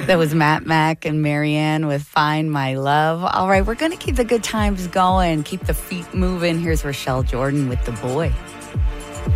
That was Matt Mack and Marianne with Find My Love. All right, we're going to keep the good times going, keep the feet moving. Here's Rochelle Jordan with The Boy.